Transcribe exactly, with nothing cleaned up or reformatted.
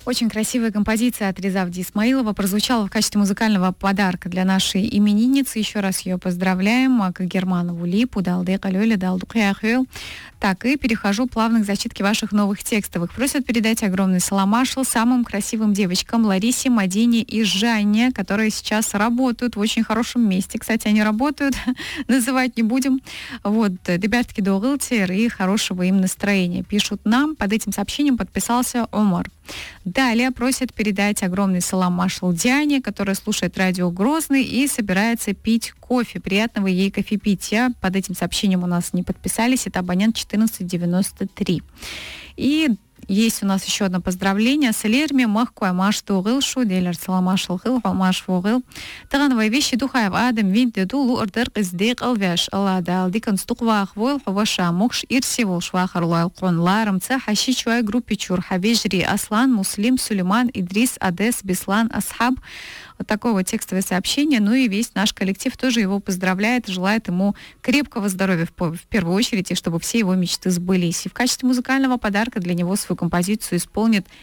Очень красивая композиция от Резавди Исмаилова прозвучала в качестве музыкального подарка для нашей именинницы. Еще раз ее поздравляем. К Германову Липу, Далды Калёле, Далду Кяхёл. Так, и перехожу плавно к зачитке ваших новых текстовых. Просят передать огромный саламашл самым красивым девочкам Ларисе, Мадине и Жанне, которые сейчас работают в очень хорошем месте. Кстати, они работают, называть не будем. Вот, ребятки доугылтер и хорошего им настроения. Пишут нам, под этим сообщением подписался Омар. Далее просят передать огромный салам маршал Диане, которая слушает радио Грозный и собирается пить кофе. Приятного ей кофепития. Под этим сообщением у нас не подписались. Это абонент четырнадцать девяносто три. И есть у нас еще одно поздравление. Салерми махкуй маш тугылшу, делер саламашл хыл, маш фугыл. Тагановые вещи духаев адам винте дулу ордер кыздек алвяш алада алдикан стуквах вол хаваша мокш ирси вол швахарлай конларам ца хаши чуай группе чур хавежри Аслан, Муслим, Сулейман, Идрис, Адес, Беслан, Асхаб. Вот такое вот текстовое сообщение. Ну и весь наш коллектив тоже его поздравляет, желает ему крепкого здоровья в, в первую очередь, и чтобы все его мечты сбылись. И в качестве музыкального подарка для него свою композицию исполнит